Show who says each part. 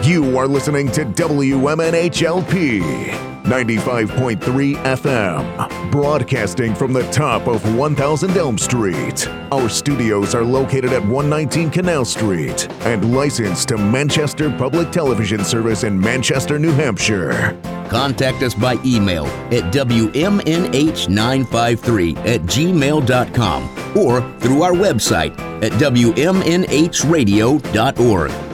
Speaker 1: You are listening to WMNHLP 95.3 FM, broadcasting from the top of 1000 Elm Street. Our studios are located at 119 Canal Street and licensed to Manchester Public Television Service in Manchester, New Hampshire.
Speaker 2: Contact us by email at WMNH953@gmail.com or through our website at WMNHradio.org.